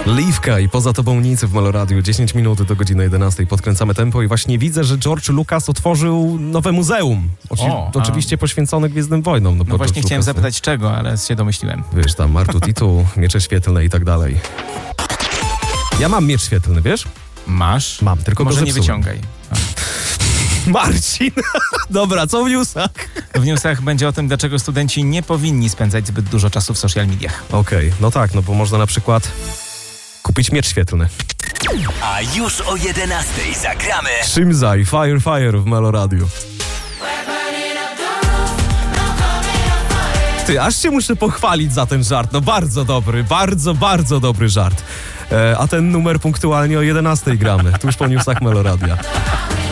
Liwka i Poza tobą nic w Meloradiu. 10 minut do godziny 11. Podkręcamy tempo i właśnie widzę, że George Lucas otworzył nowe muzeum. Oczywiście poświęcone Gwiezdnym Wojnom. No właśnie chciałem zapytać czego, ale się domyśliłem. Wiesz, tam Artu-Titu, miecze świetlne i tak dalej. Ja mam miecz świetlny, wiesz? Masz? Mam, tylko może go nie zepsułem. wyciągaj. Marcin! Dobra, co w newsach? W newsach będzie o tym, dlaczego studenci nie powinni spędzać zbyt dużo czasu w social mediach. Okej, no tak, no bo można na przykład kupić miecz świetlny. A już o 11:00 zagramy Shimzai, Fire w Meloradiu. Ty, aż się muszę pochwalić za ten żart. No bardzo dobry, bardzo dobry żart. A ten numer punktualnie o 11:00 gramy, tuż po newsach Meloradia.